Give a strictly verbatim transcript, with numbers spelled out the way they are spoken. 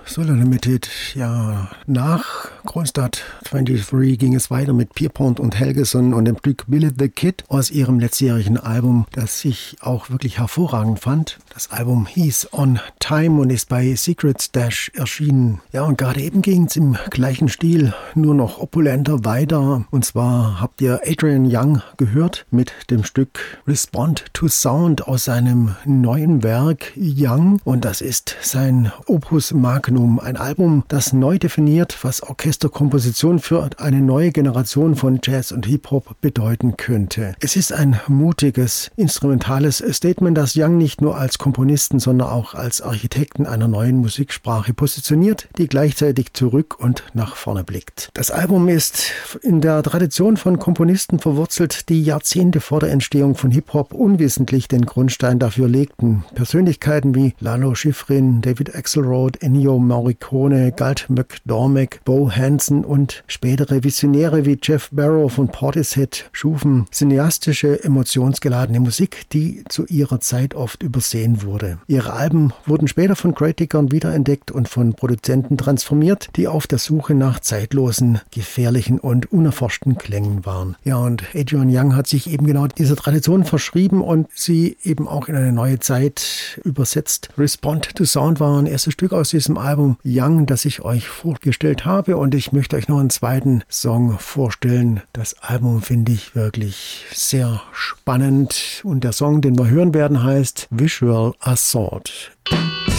Solar Limited, ja, nach Kronstadt dreiundzwanzig ging es weiter mit Pierpont und Helgeson und dem Stück Billy the Kid aus ihrem letztjährigen Album, das ich auch wirklich hervorragend fand. Das Album hieß On Time und ist bei Secret Stash erschienen. Ja, und gerade eben ging es im gleichen Stil, nur noch opulenter weiter. Und zwar habt ihr Adrian Younge gehört mit dem Stück Respond to Sound aus seinem neuen Werk Young. Und das ist sein Opus Magnum, ein Album, das neu definiert, was Orchesterkomposition für eine neue Generation von Jazz und Hip-Hop bedeuten könnte. Es ist ein mutiges, instrumentales Statement, das Young nicht nur als Komponisten, sondern auch als Architekten einer neuen Musiksprache positioniert, die gleichzeitig zurück und nach vorne blickt. Das Album ist in der Tradition von Komponisten verwurzelt, die Jahrzehnte vor der Entstehung von Hip-Hop unwissentlich den Grundstein dafür legten. Persönlichkeiten wie Lalo Schifrin, David Axelrod, Ennio Morricone, Galt McDormack, Bo Hansen und spätere Visionäre wie Jeff Barrow von Portishead schufen cineastische, emotionsgeladene Musik, die zu ihrer Zeit oft übersehen wurde. Ihre Alben wurden später von Kritikern wiederentdeckt und von Produzenten transformiert, die auf der Suche nach zeitlosen, gefährlichen und unerforschten Klängen waren. Ja, und Adrian Younge hat sich eben genau dieser Tradition verschrieben und sie eben auch in eine neue Zeit übersetzt. Respond to Sound war ein erstes Stück aus diesem Album Young, das ich euch vorgestellt habe, und ich möchte euch noch einen zweiten Song vorstellen. Das Album finde ich wirklich sehr spannend und der Song, den wir hören werden, heißt Visual Assault.